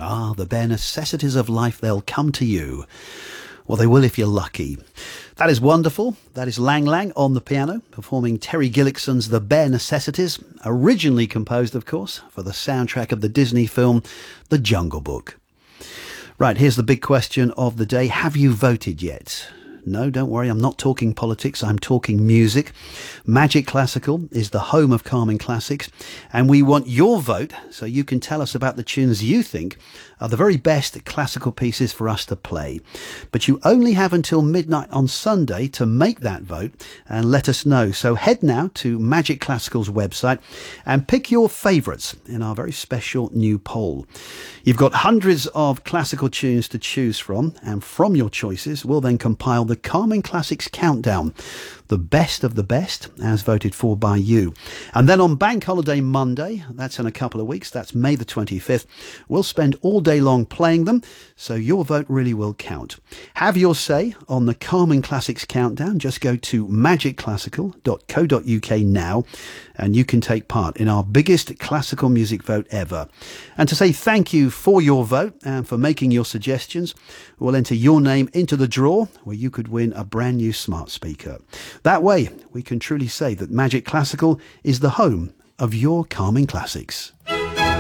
Ah, the bare necessities of life, they'll come to you. Well, they will if you're lucky. That is wonderful. That is Lang Lang on the piano, performing Terry Gillickson's The Bare Necessities, originally composed, of course, for the soundtrack of the Disney film The Jungle Book. Right, here's the big question of the day. Have you voted yet? No, don't worry, I'm not talking politics, I'm talking music. Magic Classical is the home of Carming Classics, and we want your vote so you can tell us about the tunes you think are the very best classical pieces for us to play. But you only have until midnight on Sunday to make that vote and let us know. So head now to Magic Classical's website and pick your favourites in our very special new poll. You've got hundreds of classical tunes to choose from, and from your choices we'll then compile the Carming Classics Countdown, the best of the best, as voted for by you. And then on Bank Holiday Monday, that's in a couple of weeks, that's May the 25th, we'll spend all day long playing them, so your vote really will count. Have your say on the Carming Classics Countdown. Just go to magicclassical.co.uk now, and you can take part in our biggest classical music vote ever. And to say thank you for your vote and for making your suggestions, we'll enter your name into the draw where you could win a brand new smart speaker. That way, we can truly say that Magic Classical is the home of your Carming Classics.